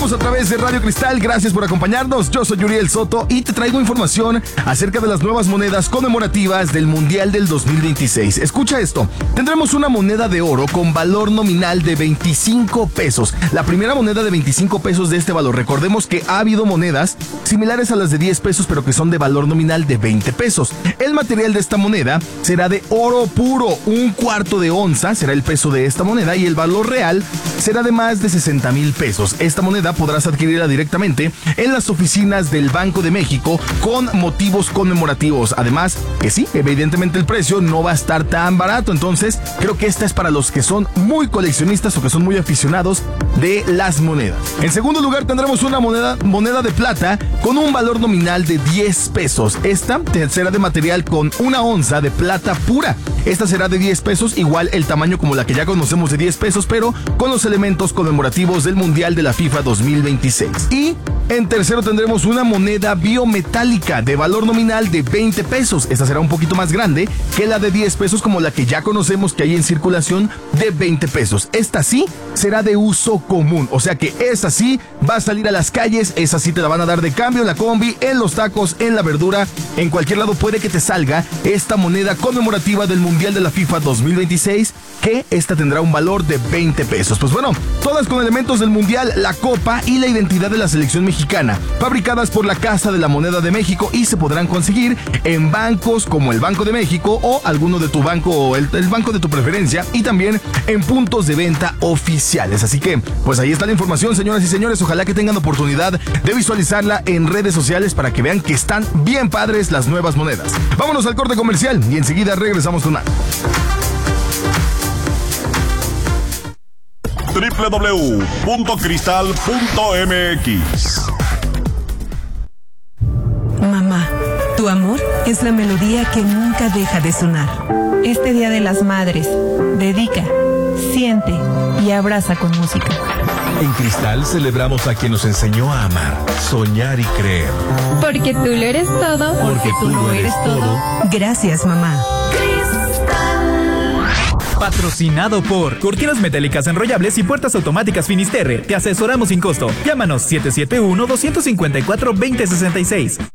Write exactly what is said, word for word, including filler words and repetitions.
Continuamos a través de Radio Cristal. Gracias por acompañarnos. Yo soy Uriel Soto y te traigo información acerca de las nuevas monedas conmemorativas del Mundial del dos mil veintiséis. Escucha esto. Tendremos una moneda de oro con valor nominal de veinticinco pesos. La primera moneda de veinticinco pesos de este valor. Recordemos que ha habido monedas similares a las de diez pesos, pero que son de valor nominal de veinte pesos. El material de esta moneda será de oro puro. Un cuarto de onza será el peso de esta moneda y el valor real será de más de sesenta mil pesos. Esta moneda podrás adquirirla directamente en las oficinas del Banco de México con motivos conmemorativos. Además, que sí, evidentemente el precio no va a estar tan barato. Entonces, creo que esta es para los que son muy coleccionistas o que son muy aficionados de las monedas. En segundo lugar, tendremos una moneda, moneda de plata con un valor nominal de diez pesos. Esta será de material con una onza de plata pura. Esta será de diez pesos, igual el tamaño como la que ya conocemos de diez pesos, pero con los elementos conmemorativos del Mundial de la FIFA dos mil veintiséis. Y en tercero tendremos una moneda biometálica de valor nominal de veinte pesos. Esta será un poquito más grande que la de diez pesos, como la que ya conocemos que hay en circulación de veinte pesos. Esta sí será de uso común, o sea que esa sí va a salir a las calles, esa sí te la van a dar de cambio en la combi, en los tacos, en la verdura, en cualquier lado puede que te salga esta moneda conmemorativa del Mundial de la FIFA dos mil veintiséis, que esta tendrá un valor de veinte pesos. Pues bueno, todas con elementos del Mundial, la copa y la identidad de la selección mexicana, fabricadas por la Casa de la Moneda de México y se podrán conseguir en bancos como el Banco de México o alguno de tu banco o el, el banco de tu preferencia, y también en puntos de venta oficiales. Así que, pues ahí está la información, señoras y señores. Ojalá que tengan oportunidad de visualizarla en redes sociales para que vean que están bien padres las nuevas monedas. Vámonos al corte comercial y enseguida regresamos con más. doble u doble u doble u punto cristal punto m x. Mamá, tu amor es la melodía que nunca deja de sonar. Este Día de las Madres, dedica, siente y abraza con música. En Cristal celebramos a quien nos enseñó a amar, soñar y creer. Porque tú lo eres todo. Porque tú lo eres todo. Gracias, mamá. Patrocinado por Cortinas Metálicas Enrollables y Puertas Automáticas Finisterre. Te asesoramos sin costo. Llámanos siete siete uno, dos cinco cuatro, dos cero seis seis.